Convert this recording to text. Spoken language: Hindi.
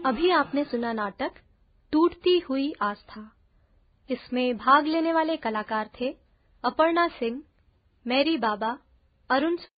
अभी आपने सुना नाटक टूटती हुई आस्था। इसमें भाग लेने वाले कलाकार थे अपर्णा सिंह, मैरी बाबा, अरुण